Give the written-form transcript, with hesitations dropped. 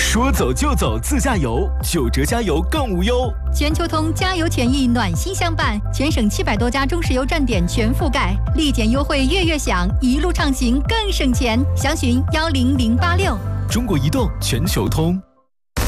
说走就走自驾游，9折加油更无忧。 全球通加油权益暖心相伴，全省700多家中石油站点全覆盖，立减优惠月月享，一路畅行更省钱。详询10086。 中国移动全球通。